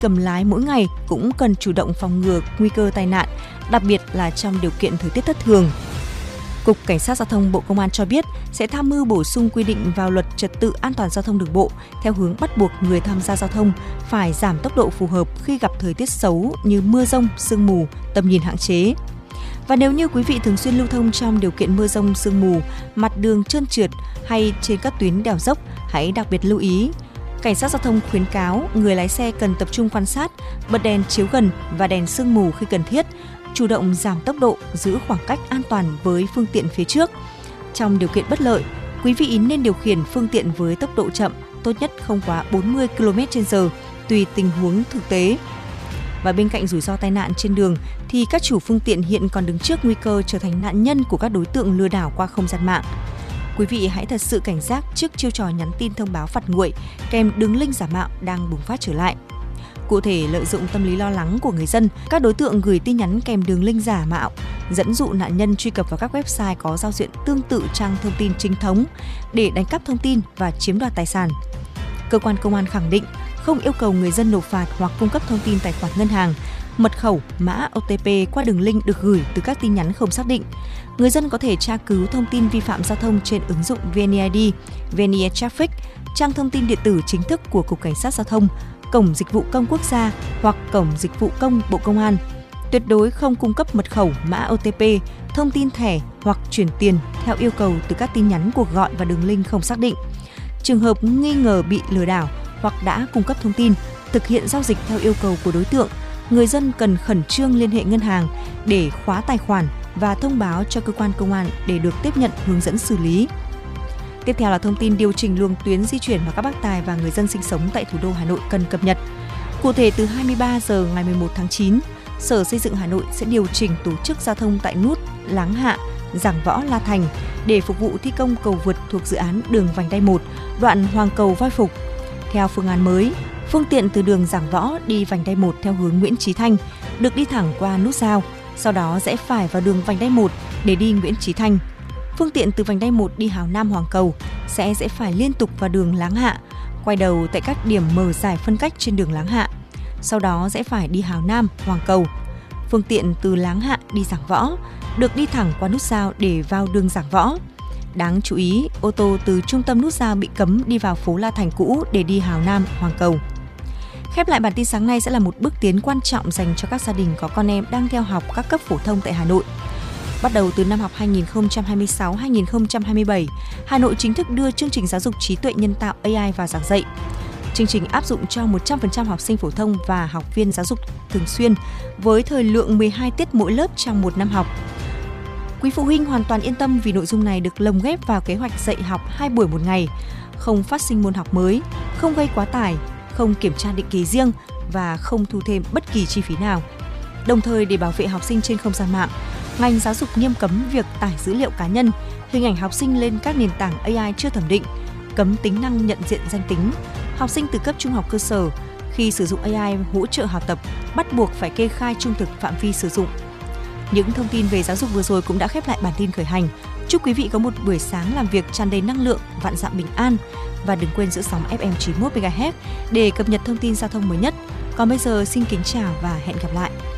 cầm lái mỗi ngày cũng cần chủ động phòng ngừa nguy cơ tai nạn, đặc biệt là trong điều kiện thời tiết thất thường. Cục Cảnh sát Giao thông Bộ Công an cho biết sẽ tham mưu bổ sung quy định vào Luật Trật tự an toàn giao thông đường bộ theo hướng bắt buộc người tham gia giao thông phải giảm tốc độ phù hợp khi gặp thời tiết xấu như mưa dông, sương mù, tầm nhìn hạn chế. Và nếu như quý vị thường xuyên lưu thông trong điều kiện mưa dông, sương mù, mặt đường trơn trượt hay trên các tuyến đèo dốc, hãy đặc biệt lưu ý. Cảnh sát giao thông khuyến cáo người lái xe cần tập trung quan sát, bật đèn chiếu gần và đèn sương mù khi cần thiết, chủ động giảm tốc độ, giữ khoảng cách an toàn với phương tiện phía trước. Trong điều kiện bất lợi, quý vị nên điều khiển phương tiện với tốc độ chậm, tốt nhất không quá 40 km/h, tùy tình huống thực tế. Và bên cạnh rủi ro tai nạn trên đường, thì các chủ phương tiện hiện còn đứng trước nguy cơ trở thành nạn nhân của các đối tượng lừa đảo qua không gian mạng. Quý vị hãy thật sự cảnh giác trước chiêu trò nhắn tin thông báo phạt nguội kèm đường link giả mạo đang bùng phát trở lại. Cụ thể, lợi dụng tâm lý lo lắng của người dân, các đối tượng gửi tin nhắn kèm đường link giả mạo, dẫn dụ nạn nhân truy cập vào các website có giao diện tương tự trang thông tin chính thống để đánh cắp thông tin và chiếm đoạt tài sản. Cơ quan công an khẳng định không yêu cầu người dân nộp phạt hoặc cung cấp thông tin tài khoản ngân hàng, mật khẩu, mã OTP qua đường link được gửi từ các tin nhắn không xác định. Người dân có thể tra cứu thông tin vi phạm giao thông trên ứng dụng VNeID, VNeTraffic, trang thông tin điện tử chính thức của Cục Cảnh sát Giao thông, Cổng Dịch vụ Công Quốc gia hoặc Cổng Dịch vụ Công Bộ Công an. Tuyệt đối không cung cấp mật khẩu, mã OTP, thông tin thẻ hoặc chuyển tiền theo yêu cầu từ các tin nhắn, cuộc gọi và đường link không xác định. Trường hợp nghi ngờ bị lừa đảo hoặc đã cung cấp thông tin, thực hiện giao dịch theo yêu cầu của đối tượng, người dân cần khẩn trương liên hệ ngân hàng để khóa tài khoản và thông báo cho cơ quan công an để được tiếp nhận hướng dẫn xử lý. Tiếp theo là thông tin điều chỉnh luồng tuyến di chuyển mà các bác tài và người dân sinh sống tại thủ đô Hà Nội cần cập nhật. Cụ thể, từ 23 giờ ngày 11 tháng 9, Sở Xây dựng Hà Nội sẽ điều chỉnh tổ chức giao thông tại nút Láng Hạ, Giảng Võ, La Thành để phục vụ thi công cầu vượt thuộc dự án đường vành đai 1, đoạn Hoàng Cầu - Voi Phục. Theo phương án mới, phương tiện từ đường Giảng Võ đi vành đai 1 theo hướng Nguyễn Chí Thanh được đi thẳng qua nút giao, sau đó rẽ phải vào đường vành đai 1 để đi Nguyễn Chí Thanh. Phương tiện từ vành đai 1 đi Hào Nam - Hoàng Cầu sẽ rẽ phải liên tục vào đường Láng Hạ, quay đầu tại các điểm mở giải phân cách trên đường Láng Hạ, sau đó rẽ phải đi Hào Nam - Hoàng Cầu. Phương tiện từ Láng Hạ đi Giảng Võ được đi thẳng qua nút giao để vào đường Giảng Võ. Đáng chú ý, ô tô từ trung tâm nút giao bị cấm đi vào phố La Thành cũ để đi Hào Nam - Hoàng Cầu. Khép lại bản tin sáng nay sẽ là một bước tiến quan trọng dành cho các gia đình có con em đang theo học các cấp phổ thông tại Hà Nội. Bắt đầu từ năm học 2026-2027, Hà Nội chính thức đưa chương trình giáo dục trí tuệ nhân tạo AI vào giảng dạy. Chương trình áp dụng cho 100% học sinh phổ thông và học viên giáo dục thường xuyên với thời lượng 12 tiết mỗi lớp trong một năm học. Quý phụ huynh hoàn toàn yên tâm vì nội dung này được lồng ghép vào kế hoạch dạy học 2 buổi một ngày, không phát sinh môn học mới, không gây quá tải, không kiểm tra định kỳ riêng và không thu thêm bất kỳ chi phí nào. Đồng thời, để bảo vệ học sinh trên không gian mạng, ngành giáo dục nghiêm cấm việc tải dữ liệu cá nhân, hình ảnh học sinh lên các nền tảng AI chưa thẩm định, cấm tính năng nhận diện danh tính. Học sinh từ cấp trung học cơ sở khi sử dụng AI hỗ trợ học tập bắt buộc phải kê khai trung thực phạm vi sử dụng. Những thông tin về giáo dục vừa rồi cũng đã khép lại bản tin khởi hành. Chúc quý vị có một buổi sáng làm việc tràn đầy năng lượng, vạn dặm bình an. Và đừng quên giữ sóng FM 91 MHz để cập nhật thông tin giao thông mới nhất. Còn bây giờ xin kính chào và hẹn gặp lại.